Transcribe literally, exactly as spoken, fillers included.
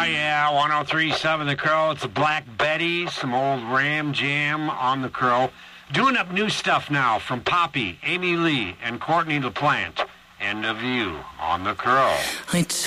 yeah, one oh three point seven The Crow. It's the Black Betty, some old Ram Jam on The Crow. Doing up new stuff now from Poppy, Amy Lee, and Courtney LaPlante. End of You on The Crow. I